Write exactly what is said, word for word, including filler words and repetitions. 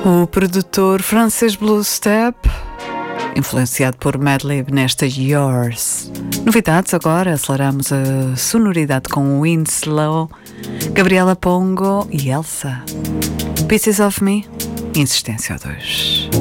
O produtor francês Blue Step, influenciado por Madlib nesta Yours. Novidades agora, aceleramos a sonoridade com Winslow, Gabriela Pongo e Elsa. Pieces of Me, Insistência dois.